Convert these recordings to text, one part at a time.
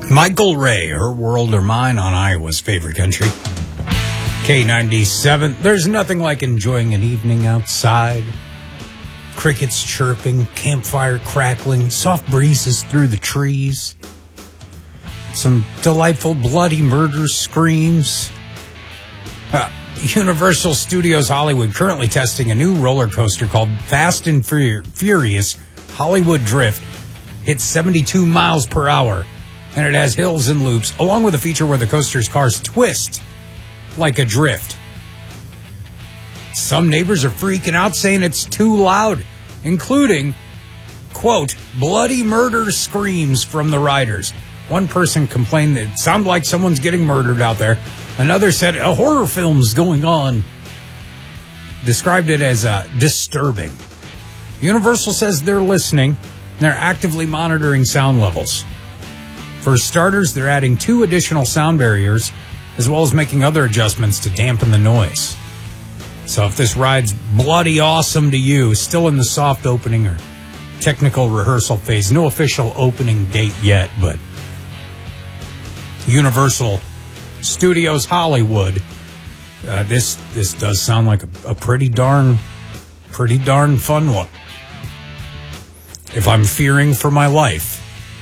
Michael Ray, Her World or Mine on Iowa's favorite country. K97. There's nothing like enjoying an evening outside. Crickets chirping, campfire crackling, soft breezes through the trees. Some delightful bloody murder screams. Universal Studios Hollywood currently testing a new roller coaster called Fast and Furious Hollywood Drift. Hits 72 miles per hour, and it has hills and loops, along with a feature where the coaster's cars twist like a drift. Some neighbors are freaking out, saying it's too loud, including, quote, bloody murder screams from the riders. One person complained that it sounded like someone's getting murdered out there. Another said a horror film's going on. Described it as disturbing. Universal says they're listening. They're actively monitoring sound levels. For starters, they're adding 2 additional sound barriers, as well as making other adjustments to dampen the noise. So if this ride's bloody awesome to you, still in the soft opening or technical rehearsal phase, no official opening date yet, but Universal Studios Hollywood, this does sound like a pretty darn fun one. If I'm fearing for my life,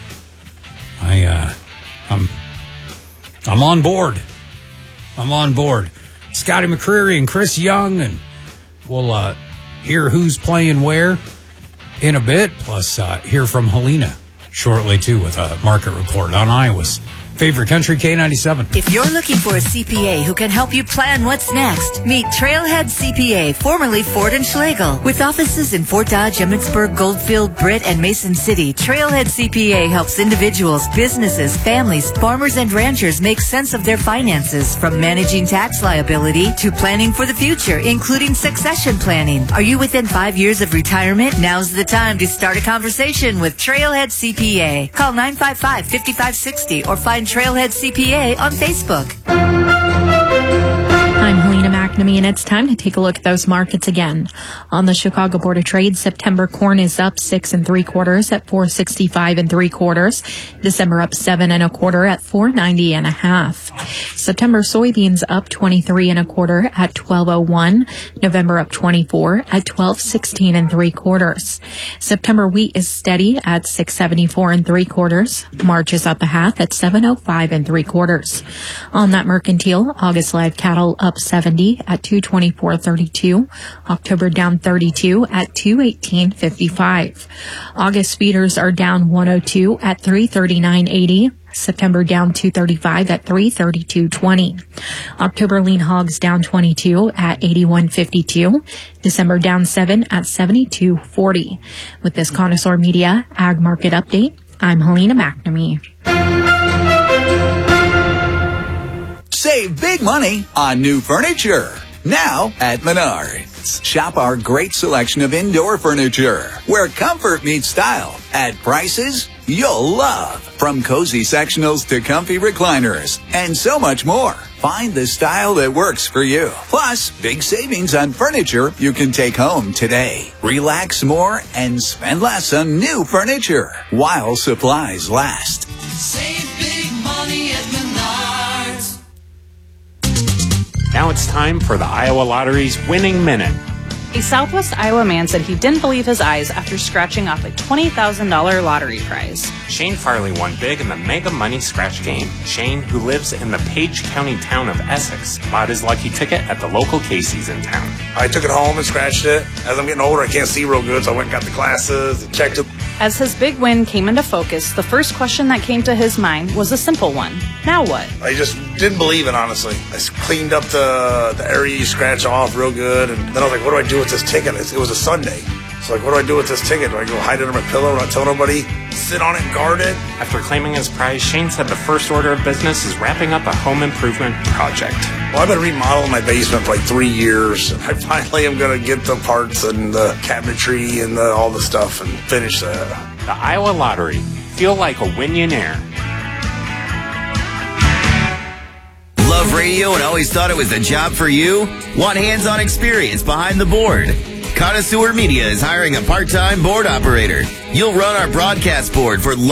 I'm on board. I'm on board. Scotty McCreery and Chris Young, and we'll hear who's playing where in a bit, plus hear from Helena shortly, too, with a market report on Iowa's favorite country, K97. If you're looking for a CPA who can help you plan what's next, meet Trailhead CPA, formerly Ford and Schlegel. With offices in Fort Dodge, Emmitsburg, Goldfield, Britt, and Mason City, Trailhead CPA helps individuals, businesses, families, farmers, and ranchers make sense of their finances, from managing tax liability to planning for the future, including succession planning. Are you within 5 years of retirement? Now's the time to start a conversation with Trailhead CPA. Call 955-5560 or find Trailhead CPA on Facebook. I'm Helena McNamee, and it's time to take a look at those markets again. On the Chicago Board of Trade, September corn is up 6 3/4 at $4.65 3/4. December up 7 1/4 at $4.90 1/2. September soybeans up 23 1/4 at $12.01. November up 24 at $12.16 3/4. September wheat is steady at $6.74 3/4. March is up 1/2 at $7.05 3/4. On that mercantile, August live cattle up 70 at $224.32. October down 32 at $218.55. August feeders are down 102 at $339.80. September down 235 at $332.20. October lean hogs down 22 at $81.52. December down 7 at $72.40. With this Connoisseur Media Ag Market Update, I'm Helena McNamee. Save big money on new furniture. Now at Menards. Shop our great selection of indoor furniture, where comfort meets style at prices you'll love. From cozy sectionals to comfy recliners and so much more. Find the style that works for you. Plus, big savings on furniture you can take home today. Relax more and spend less on new furniture while supplies last. Save big money at Menards. Now it's time for the Iowa Lottery's Winning Minute. A Southwest Iowa man said he didn't believe his eyes after scratching off a $20,000 lottery prize. Shane Farley won big in the Mega Money Scratch game. Shane, who lives in the Page County town of Essex, bought his lucky ticket at the local Casey's in town. I took it home and scratched it. As I'm getting older, I can't see real good, so I went and got the glasses and checked it. As his big win came into focus, the first question that came to his mind was a simple one. Now what? I just didn't believe it, honestly. I cleaned up the area you scratch off real good, and then I was like, what do I do with this ticket? It was a Sunday. So like, what do I do with this ticket? Do I go hide it under my pillow, not tell nobody, sit on it and guard it? After claiming his prize, Shane said the first order of business is wrapping up a home improvement project. Well, I've been remodeling my basement for like 3 years. I finally am going to get the parts and the cabinetry and all the stuff and finish that. The Iowa Lottery. Feel like a Winionaire. Love radio and always thought it was a job for you? Want hands-on experience behind the board? Connoisseur Media is hiring a part-time board operator. You'll run our broadcast board for